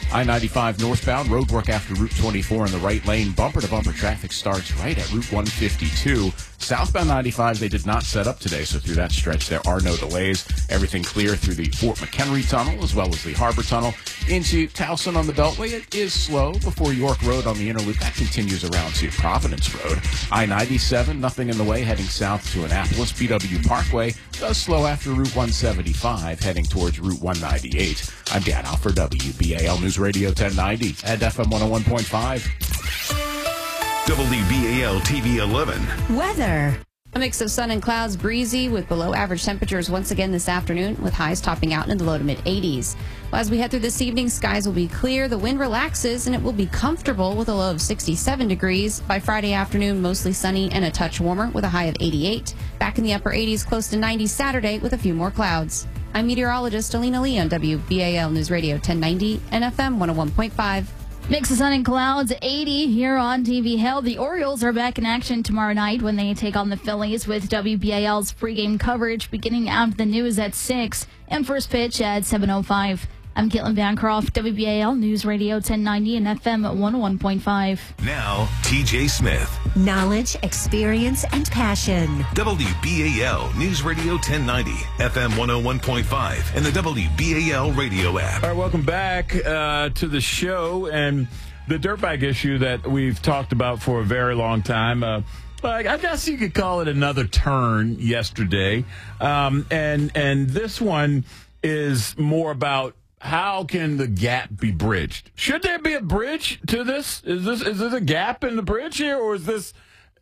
I-95 northbound, roadwork after Route 24 in the right lane. Bumper-to-bumper traffic starts right at Route 152. Southbound 95, they did not set up today, so through that stretch, there are no delays. Everything clear through the Fort McHenry Tunnel, as well as the Harbor Tunnel. Into Towson on the Beltway, it is slow before York Road on the inner loop. That continues around to Providence Road. I-97, nothing in the way, heading south to Annapolis. BW Parkway does slow after Route 175, heading towards Route 198. I'm Dan Alford, WBAL News Radio 1090 and FM 101.5. WBAL TV 11. Weather. A mix of sun and clouds, breezy with below average temperatures once again this afternoon, with highs topping out in the low to mid 80s. Well, as we head through this evening, skies will be clear, the wind relaxes, and it will be comfortable with a low of 67 degrees. By Friday afternoon, mostly sunny and a touch warmer with a high of 88. Back in the upper 80s, close to 90 Saturday with a few more clouds. I'm meteorologist Alina Lee on WBAL News Radio 1090 and FM 101.5. Mix of sun and clouds, 80 here on TV Hill. The Orioles are back in action tomorrow night when they take on the Phillies with WBAL's pregame coverage beginning after the news at 6 and first pitch at 7:05. I'm Caitlin Bancroft, WBAL News Radio 1090 and FM 101.5. Now, TJ Smith. Knowledge, experience, and passion. WBAL News Radio 1090, FM 101.5, and the WBAL radio app. All right, welcome back to the show. And the dirt bike issue that we've talked about for a very long time. I guess you could call it another turn yesterday. And this one is more about how can the gap be bridged? Should there be a bridge to this? Is this a gap in the bridge here, or is this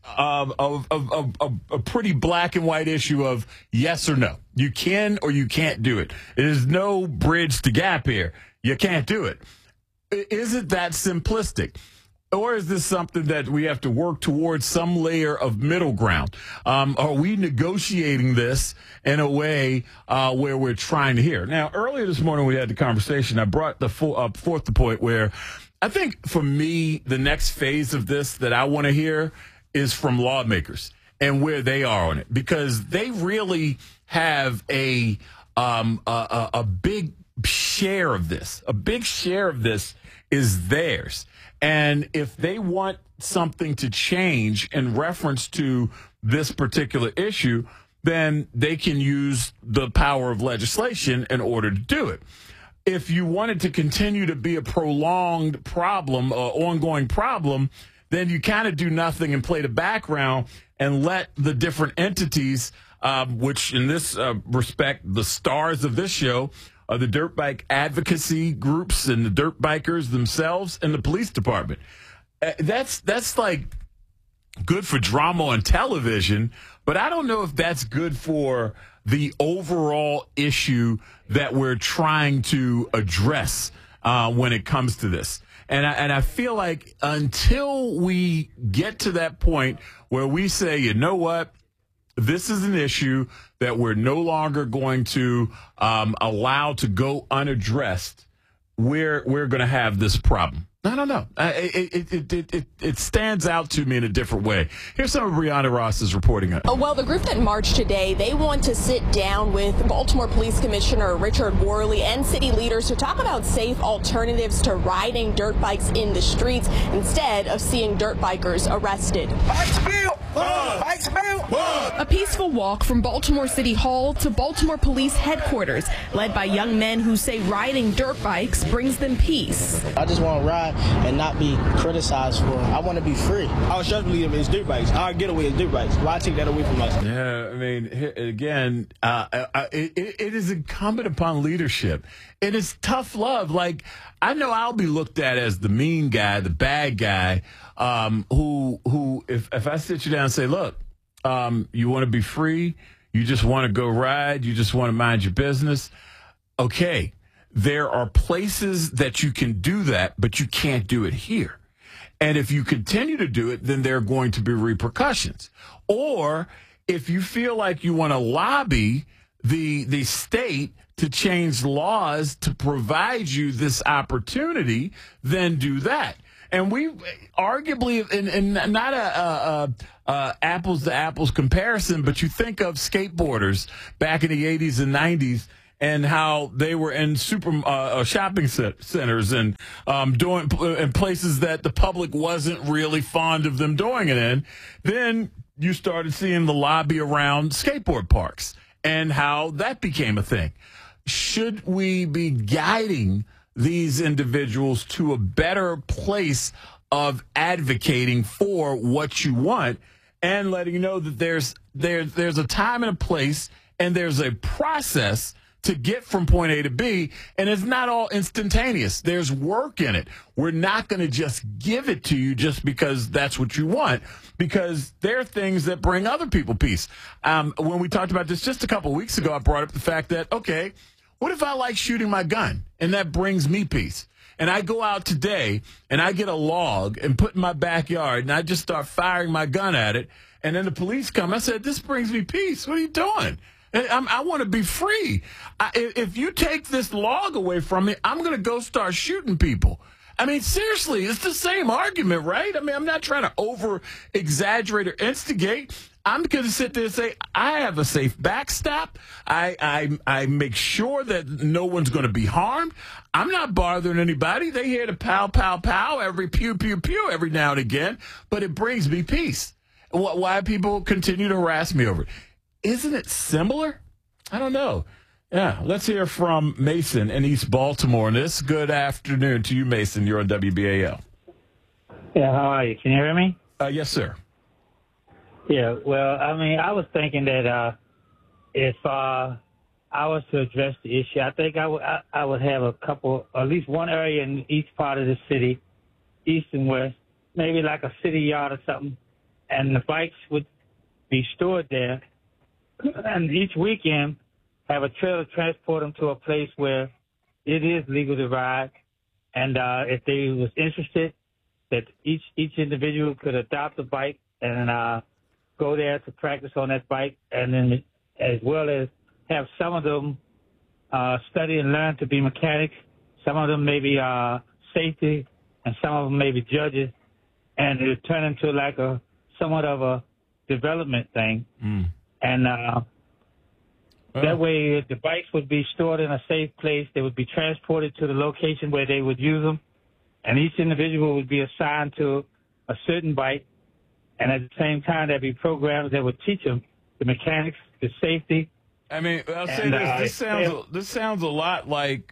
a pretty black and white issue of yes or no? You can or you can't do it. There's no bridge to gap here. You can't do it. Is it that simplistic? Or is this something that we have to work towards some layer of middle ground? Are we negotiating this in a way where we're trying to hear? Now, earlier this morning we had the conversation. I brought forth the point where I think for me the next phase of this that I want to hear is from lawmakers and where they are on it, because they really have a big share of this. A big share of this is theirs. And if they want something to change in reference to this particular issue, then they can use the power of legislation in order to do it. If you want it to continue to be a prolonged problem, ongoing problem, then you kind of do nothing and play the background and let the different entities, which in this respect, the stars of this show, the dirt bike advocacy groups and the dirt bikers themselves and the police department. That's like good for drama on television, but I don't know if that's good for the overall issue that we're trying to address when it comes to this. And I feel like until we get to that point where we say, you know what, this is an issue that we're no longer going to allow to go unaddressed, we're going to have this problem. I don't know. It stands out to me in a different way. Here's some of Brianna Ross's reporting on it. Well, the group that marched today, they want to sit down with Baltimore Police Commissioner Richard Worley and city leaders to talk about safe alternatives to riding dirt bikes in the streets instead of seeing dirt bikers arrested. A peaceful walk from Baltimore City Hall to Baltimore Police Headquarters, led by young men who say riding dirt bikes brings them peace. I just want to ride and not be criticized for it. I want to be free. Our struggling is dirt bikes. Our getaway is dirt bikes. Why take that away from us? Yeah, I mean, again, it is incumbent upon leadership. It is tough love. Like, I know I'll be looked at as the mean guy, the bad guy, who if I sit you down and say, look, you want to be free, you just want to go ride, you just want to mind your business, okay. There are places that you can do that, but you can't do it here. And if you continue to do it, then there are going to be repercussions. Or if you feel like you want to lobby the state to change laws to provide you this opportunity, then do that. And we arguably, and not a apples to apples comparison, but you think of skateboarders back in the 80s and 90s, and how they were in shopping centers and doing in places that the public wasn't really fond of them doing it in. Then you started seeing the lobby around skateboard parks and how that became a thing. Should we be guiding these individuals to a better place of advocating for what you want and letting you know that there's a time and a place and there's a process to get from point A to B, and it's not all instantaneous. There's work in it. We're not going to just give it to you just because that's what you want, because there are things that bring other people peace. When we talked about this just a couple of weeks ago, I brought up the fact that, okay, what if I like shooting my gun and that brings me peace? And I go out today and I get a log and put in my backyard and I just start firing my gun at it. And then the police come. I said, this brings me peace. What are you doing? I want to be free. If you take this log away from me, I'm going to go start shooting people. I mean, seriously, it's the same argument, right? I mean, I'm not trying to over-exaggerate or instigate. I'm going to sit there and say, I have a safe backstop. I make sure that no one's going to be harmed. I'm not bothering anybody. They hear the pow, pow, pow, every pew, pew, pew every now and again, but it brings me peace. Why people continue to harass me over it? Isn't it similar? I don't know. Yeah, let's hear from Mason in East Baltimore. And this good afternoon to you, Mason. You're on WBAL. Yeah, how are you? Can you hear me? Yes, sir. Yeah, well, I mean, I was thinking that if I was to address the issue, I think I would have a couple, at least one area in each part of the city, east and west, maybe like a city yard or something, and the bikes would be stored there. And each weekend, have a trailer transport them to a place where it is legal to ride. And if they was interested, that each individual could adopt a bike and go there to practice on that bike, and then as well as have some of them study and learn to be mechanics, some of them maybe safety, and some of them maybe judges, and it turn into like a somewhat of a development thing. And that way the bikes would be stored in a safe place. They would be transported to the location where they would use them, and each individual would be assigned to a certain bike. And at the same time, there'd be programs that would teach them the mechanics, the safety. I mean, I'll say this sounds a lot like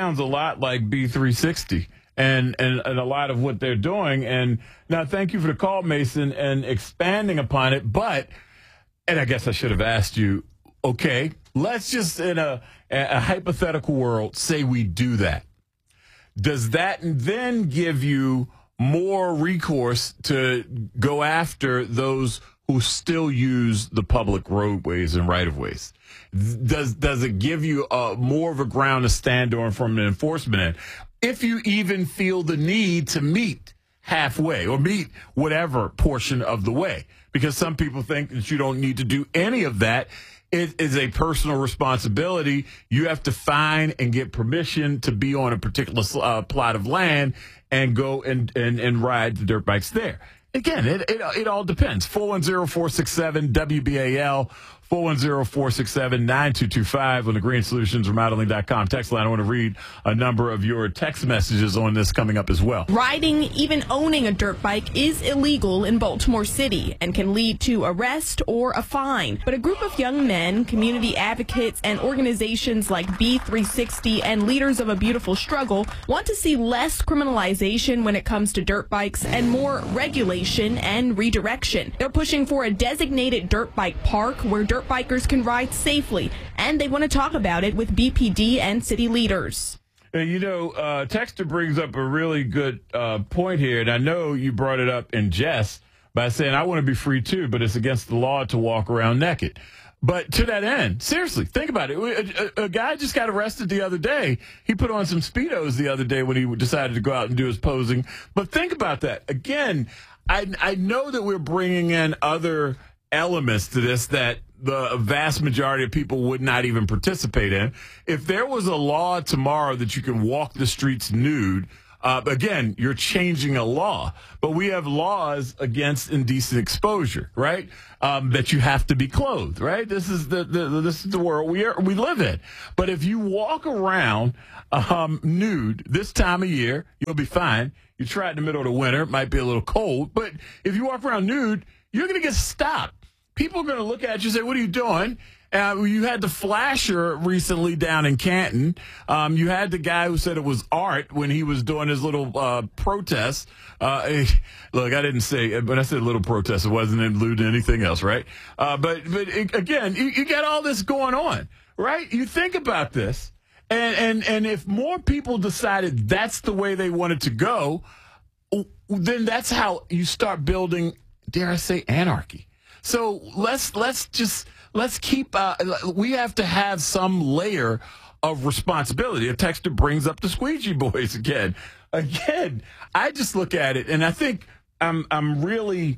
B360 and a lot of what they're doing. And now, thank you for the call, Mason, and expanding upon it. And I guess I should have asked you. Okay, let's just in a hypothetical world say we do that. Does that then give you more recourse to go after those who still use the public roadways and right-of-ways? Does it give you more of a ground to stand on from an enforcement end? If you even feel the need to meet halfway or meet whatever portion of the way, because some people think that you don't need to do any of that. It is a personal responsibility. You have to find and get permission to be on a particular plot of land and go and ride the dirt bikes there. Again, it all depends. 410-467-WBAL, 410-467-9225 on the greensolutions.remodeling.com text line. I want to read a number of your text messages on this coming up as well. Riding, even owning a dirt bike, is illegal in Baltimore City and can lead to arrest or a fine. But a group of young men, community advocates, and organizations like B360 and Leaders of a Beautiful Struggle want to see less criminalization when it comes to dirt bikes and more regulation and redirection. They're pushing for a designated dirt bike park where dirt bikers can ride safely, and they want to talk about it with BPD and city leaders. You know, Texter brings up a really good point here, and I know you brought it up in jest by saying, I want to be free too, but it's against the law to walk around naked. But to that end, seriously, think about it. A guy just got arrested the other day. He put on some Speedos the other day when he decided to go out and do his posing. But think about that. Again, I know that we're bringing in other elements to this that the vast majority of people would not even participate in. If there was a law tomorrow that you can walk the streets nude, Again, you're changing a law, but we have laws against indecent exposure, right? That you have to be clothed, right? This is the world we live in. But if you walk around nude this time of year, you'll be fine. You try it in the middle of the winter, it might be a little cold, but if you walk around nude, you're going to get stopped. People are going to look at you and say, "What are you doing?" You had the flasher recently down in Canton. You had the guy who said it was art when he was doing his little protest. Look, I didn't say, but I said little protest. It wasn't alluding to anything else, right? Again, you got all this going on, right? You think about this, and if more people decided that's the way they wanted to go, then that's how you start building, dare I say, anarchy. So let's keep, we have to have some layer of responsibility. A texter brings up the squeegee boys again. I just look at it and I think I really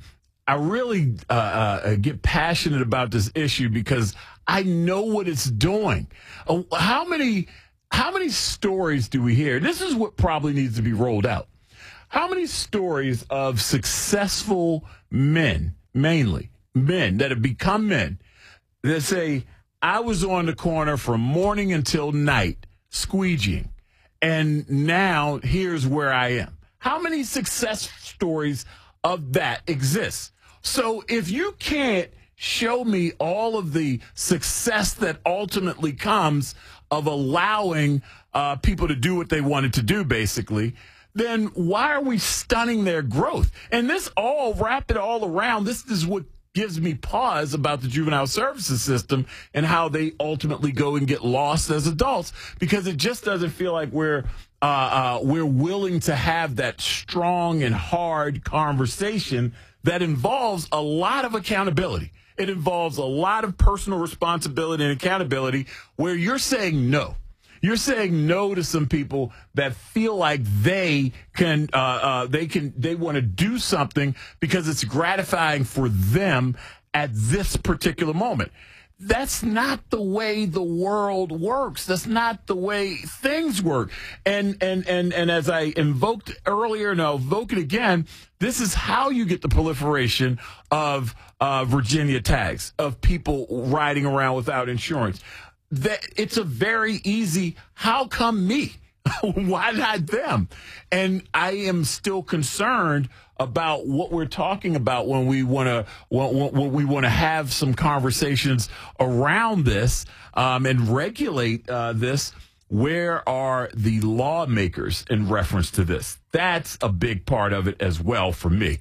get passionate about this issue because I know what it's doing. How many stories do we hear? This is what probably needs to be rolled out. How many stories of successful men, mainly men that have become men, that say, I was on the corner from morning until night squeegeeing, and now here's where I am. How many success stories of that exist? So if you can't show me all of the success that ultimately comes of allowing people to do what they wanted to do, basically, then why are we stunning their growth? And this all, wrap it all around, this is what gives me pause about the juvenile services system and how they ultimately go and get lost as adults, because it just doesn't feel like we're willing to have that strong and hard conversation that involves a lot of accountability. It involves a lot of personal responsibility and accountability where you're saying no. You're saying no to some people that feel like they want to do something because it's gratifying for them at this particular moment. That's not the way the world works. That's not the way things work. And as I invoked earlier, and I'll invoke it again, this is how you get the proliferation of Virginia tags, of people riding around without insurance. That it's a very easy, how come me? Why not them? And I am still concerned about what we're talking about when we want to have some conversations around this and regulate this. Where are the lawmakers in reference to this? That's a big part of it as well for me.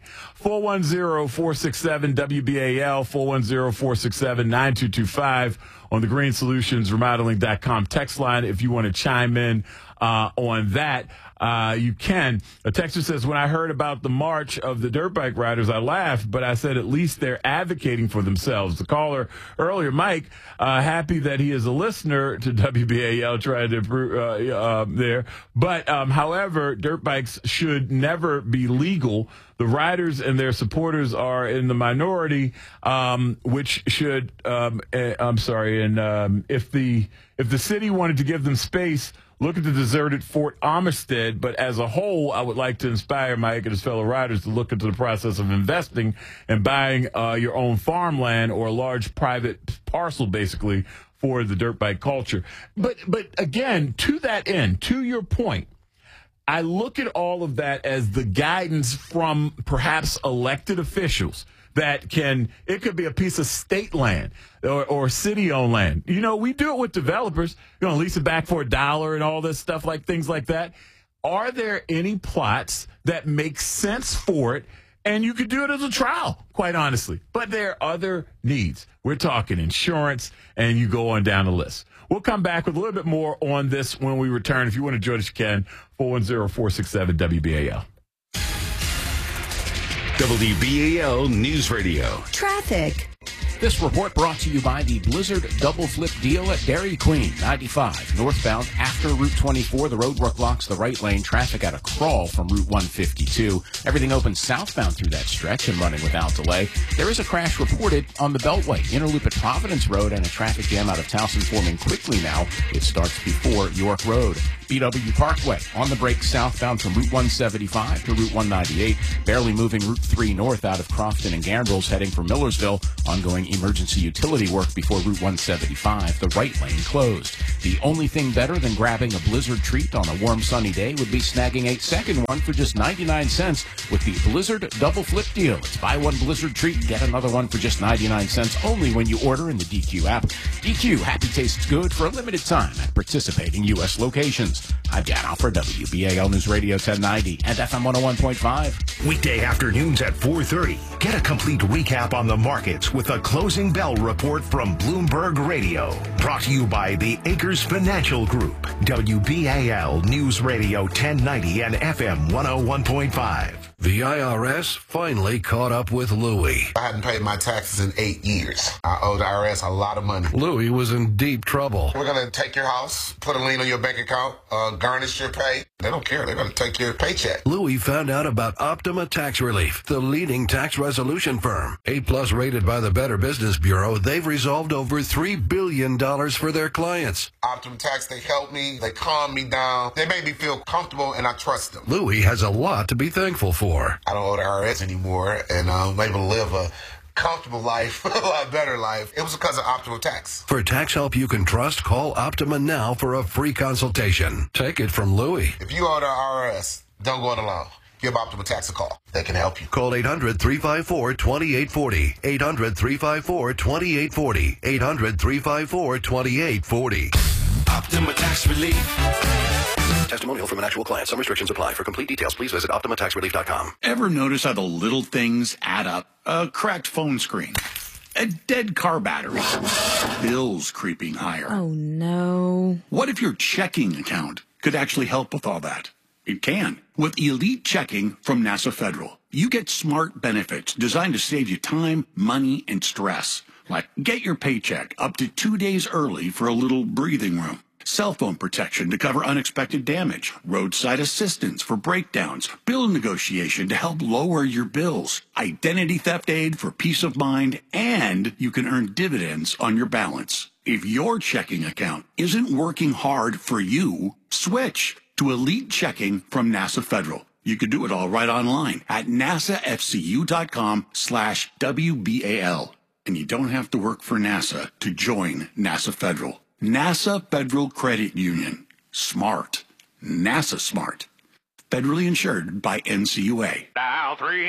410-467-WBAL, 410-467-9225 on the greenssolutionsremodeling.com text line. If you want to chime in on that, you can. A texter says, when I heard about the march of the dirt bike riders, I laughed, but I said at least they're advocating for themselves. The caller earlier, Mike, happy that he is a listener to WBAL, trying to there. But however, dirt bikes should never be legal. The riders and their supporters are in the minority, which should. I'm sorry, and if the city wanted to give them space, look at the deserted Fort Armistead. But as a whole, I would like to inspire Mike and his fellow riders to look into the process of investing and buying your own farmland or a large private parcel, basically, for the dirt bike culture. But again, to that end, to your point, I look at all of that as the guidance from perhaps elected officials that it could be a piece of state land or city-owned land. You know, we do it with developers, lease it back for $1 and all this stuff, like things like that. Are there any plots that make sense for it? And you could do it as a trial, quite honestly. But there are other needs. We're talking insurance, and you go on down the list. We'll come back with a little bit more on this when we return. If you want to join us, you can. 410-467-WBAL. WBAL News Radio. Traffic. This report brought to you by the Blizzard Double Flip Deal at Dairy Queen, 95, northbound after Route 24. The roadwork blocks the right lane. Traffic at a crawl from Route 152. Everything open southbound through that stretch and running without delay. There is a crash reported on the Beltway. Interloop at Providence Road and a traffic jam out of Towson forming quickly now. It starts before York Road. BW Parkway on the break southbound from Route 175 to Route 198. Barely moving Route 3 north out of Crofton and Gambrills heading for Millersville. Ongoing emergency utility work before Route 175. The right lane closed. The only thing better than grabbing a Blizzard treat on a warm sunny day would be snagging a second one for just 99 cents with the Blizzard Double Flip deal. It's buy one Blizzard treat, get another one for just 99 cents only when you order in the DQ app. DQ, happy tastes good for a limited time at participating U.S. locations. I'm Dan Alford, WBAL News Radio 1090 and FM 101.5. Weekday afternoons at 4:30. Get a complete recap on the markets with a closing bell report from Bloomberg Radio. Brought to you by the Acres Financial Group. WBAL News Radio 1090 and FM 101.5. The IRS finally caught up with Louie. I hadn't paid my taxes in 8 years. I owe the IRS a lot of money. Louie was in deep trouble. We're going to take your house, put a lien on your bank account, garnish your pay. They don't care. They're going to take your paycheck. Louie found out about Optima Tax Relief, the leading tax resolution firm. A+ rated by the Better Business Bureau, they've resolved over $3 billion for their clients. Optima Tax, they helped me. They calmed me down. They made me feel comfortable, and I trust them. Louie has a lot to be thankful for. I don't owe the IRS anymore, and I'm able to live a comfortable life, a lot better life. It was because of Optima Tax. For tax help you can trust, call Optima now for a free consultation. Take it from Louie. If you owe the IRS, don't go it alone. Give Optima Tax a call. They can help you. Call 800-354-2840. 800-354-2840. 800-354-2840. Optima Tax Relief. Testimonial from an actual client. Some restrictions apply. For complete details, please visit OptimaTaxRelief.com. Ever notice how the little things add up? A cracked phone screen, a dead car battery, bills creeping higher. Oh, no. What if your checking account could actually help with all that? It can. With Elite Checking from NASA Federal, you get smart benefits designed to save you time, money, and stress. Like get your paycheck up to 2 days early for a little breathing room. Cell phone protection to cover unexpected damage, roadside assistance for breakdowns, bill negotiation to help lower your bills, identity theft aid for peace of mind, and you can earn dividends on your balance. If your checking account isn't working hard for you, switch to Elite Checking from NASA Federal. You can do it all right online at nasafcu.com/WBAL. And you don't have to work for NASA to join NASA Federal. NASA Federal Credit Union. Smart. NASA smart. Federally insured by NCUA. Dial 3.